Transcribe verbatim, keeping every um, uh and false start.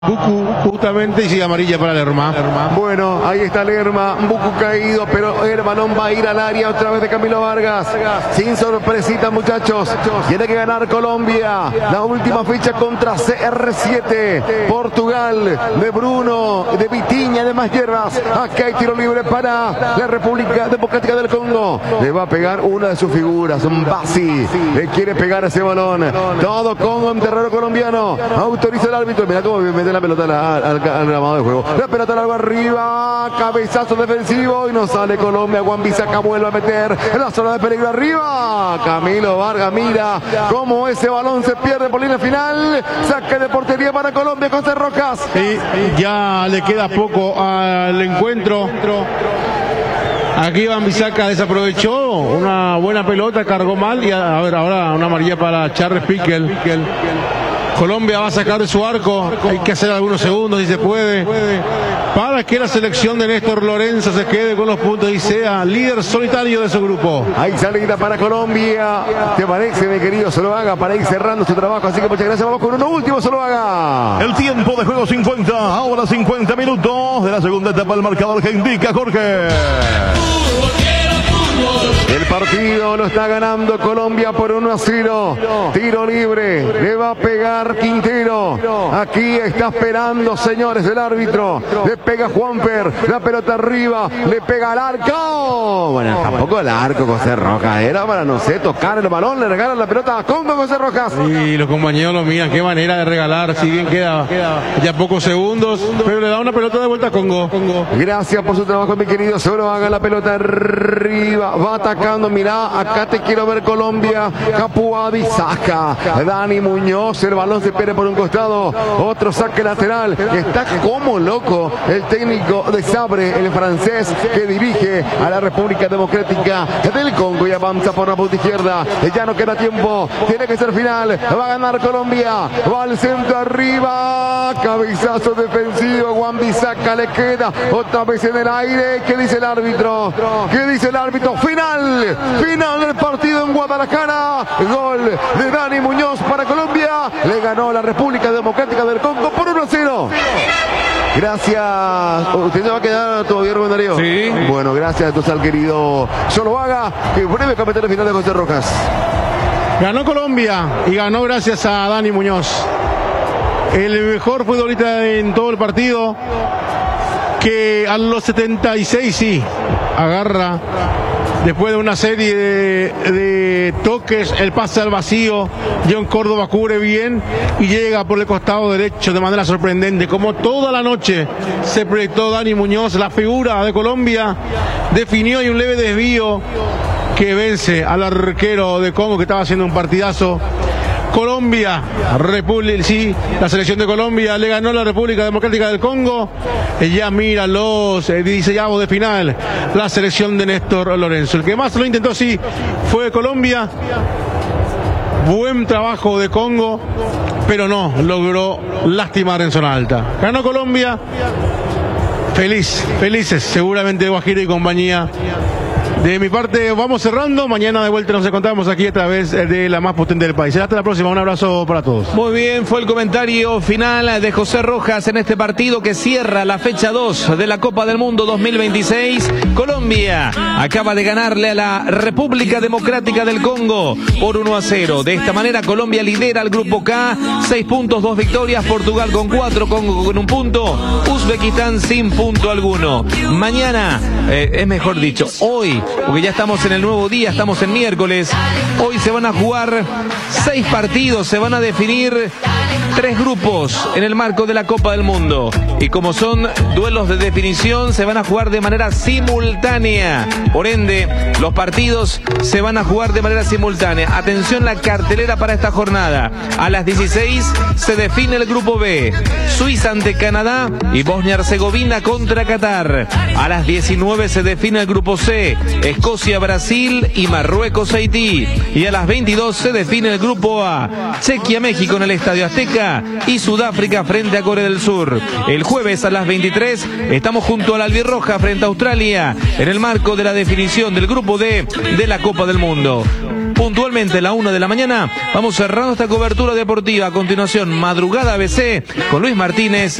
Bucu justamente y sigue amarilla para Lerma. Bueno, ahí está Lerma, Bucu caído, pero el balón va a ir al área otra vez de Camilo Vargas. Sin sorpresita, muchachos. Tiene que ganar Colombia. La última ficha contra C R siete. Portugal, de Bruno, de Vitiña, de más hierbas. Acá hay tiro libre para la República Democrática del Congo. Le va a pegar una de sus figuras, un Basi. Le quiere pegar ese balón. Todo Congo en terreno colombiano. Autoriza el árbitro. Mira cómo mete la pelota al, al, al gramado de juego. La pelota largo arriba. Cabezazo defensivo. Y no sale Colombia. Wan-Bissaka vuelve a meter en la zona de peligro arriba. Camilo Vargas mira cómo ese balón se pierde por línea final. Saque de portería para Colombia con C. Rojas. Y ya le queda poco al encuentro. Aquí Wan-Bissaka desaprovechó una buena pelota, cargó mal. Y a, a ver, ahora una amarilla para Charles Piquel. Colombia va a sacar de su arco, hay que hacer algunos segundos si se puede, para que la selección de Néstor Lorenzo se quede con los puntos y sea líder solitario de su grupo. Hay salida para Colombia, ¿te parece, mi querido Zuluaga, para ir cerrando su trabajo? Así que muchas gracias, vamos con uno último, Zuluaga. El tiempo de juego cincuenta, ahora cincuenta minutos de la segunda etapa del marcador que indica Jorge. El partido lo está ganando Colombia por uno a cero. Tiro libre. Le va a pegar Quintero. Aquí está esperando, señores, el árbitro. Le pega Juanfer. La pelota arriba. Le pega al arco. Bueno, tampoco el arco, José Rojas. Era para, no sé, tocar el balón. Le regalan la pelota a Congo, José Rojas. Y los compañeros lo miran. Qué manera de regalar. Si bien queda ya pocos segundos. Pero le da una pelota de vuelta a Congo. Gracias por su trabajo, mi querido. Solo haga la pelota arriba. Va atacando. Mirá, acá te quiero ver Colombia. Capuadi saca. Dani Muñoz. El balón se pierde por un costado. Otro saque lateral. Está como loco el técnico de Sabre, el francés que dirige a la República Democrática del Congo y avanza por la punta izquierda. Ya no queda tiempo. Tiene que ser final. Va a ganar Colombia. Va al centro arriba. Cabezazo defensivo. Wan-Bissaka le queda. Otra vez en el aire. ¿Qué dice el árbitro? ¿Qué dice el árbitro? Final. Final del partido en Guadalajara. Gol de Dani Muñoz para Colombia. Le ganó la República Democrática del Congo por uno a cero. Gracias. ¿Usted se va a quedar todavía, Rubén Darío? Sí. Bueno, gracias entonces al querido Zuluaga, que breve comentario final de José Rojas. Ganó Colombia y ganó gracias a Dani Muñoz. El mejor futbolista en todo el partido, que a los setenta y seis sí agarra. Después de una serie de, de toques, el pase al vacío, John Córdoba cubre bien y llega por el costado derecho de manera sorprendente. Como toda la noche se proyectó Dani Muñoz, la figura de Colombia, definió y un leve desvío que vence al arquero de Congo, que estaba haciendo un partidazo. Colombia, República, sí, la selección de Colombia le ganó a la República Democrática del Congo. Ya mira los eh, dieciseisavos de final, la selección de Néstor Lorenzo. El que más lo intentó, sí, fue Colombia. Buen trabajo de Congo, pero no logró lastimar en zona alta. Ganó Colombia. Feliz, felices, seguramente Guajira y compañía. De mi parte, vamos cerrando. Mañana de vuelta nos encontramos aquí a través de la más potente del país. Hasta la próxima. Un abrazo para todos. Muy bien, fue el comentario final de José Rojas en este partido que cierra la fecha dos de la Copa del Mundo dos mil veintiséis. Colombia acaba de ganarle a la República Democrática del Congo por uno a cero. De esta manera, Colombia lidera el grupo K. seis puntos, dos victorias. Portugal con cuatro, Congo con un punto. Uzbekistán sin punto alguno. Mañana, eh, es mejor dicho, hoy, porque ya estamos en el nuevo día, estamos en miércoles. Hoy se van a jugar seis partidos, se van a definir tres grupos en el marco de la Copa del Mundo. Y como son duelos de definición, se van a jugar de manera simultánea. Por ende, los partidos se van a jugar de manera simultánea. Atención, la cartelera para esta jornada. A las dieciséis se define el grupo B. Suiza ante Canadá y Bosnia-Herzegovina contra Qatar. A las diecinueve se define el grupo C. Escocia, Brasil y Marruecos, Haití. Y a las veintidós se define el grupo A. Chequia, México en el Estadio Azteca y Sudáfrica frente a Corea del Sur. El jueves a las veintitrés estamos junto a la Albirroja frente a Australia en el marco de la definición del grupo D de la Copa del Mundo. puntualmente a la una de la mañana. Vamos cerrando esta cobertura deportiva. A continuación, Madrugada A B C con Luis Martínez